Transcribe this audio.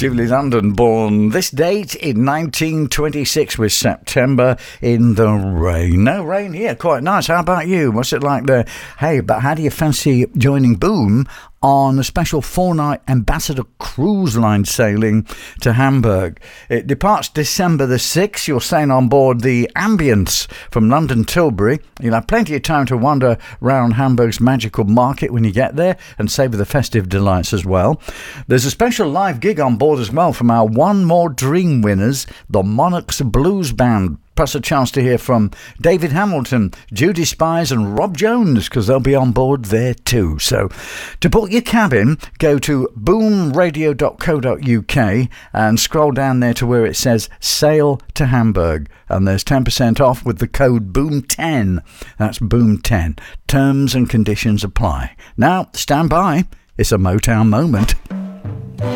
Julie London, born this date in 1926, with September in the rain. No rain here, quite nice. How about you? What's it like there? Hey, but how do you fancy joining Boom on a special 4-night Ambassador Cruise Line sailing to Hamburg? It departs December the 6th. You're staying on board the Ambience from London Tilbury. You'll have plenty of time to wander around Hamburg's magical market when you get there and savour the festive delights as well. There's a special live gig on board as well from our One More Dream winners, the Monarchs Blues Band, plus a chance to hear from David Hamilton, Judy Spies and Rob Jones, because they'll be on board there too. So to book your cabin, go to boomradio.co.uk and scroll down there to where it says Sail to Hamburg, and there's 10% off with the code BOOM10. That's BOOM10. Terms and conditions apply. Now stand by, it's a Motown moment.